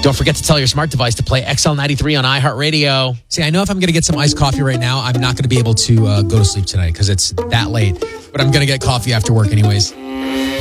Don't forget to tell your smart device to play XL93 on iHeartRadio. See, I know if I'm going to get some iced coffee right now, I'm not going to be able to go to sleep tonight because it's that late. But I'm going to get coffee after work anyways.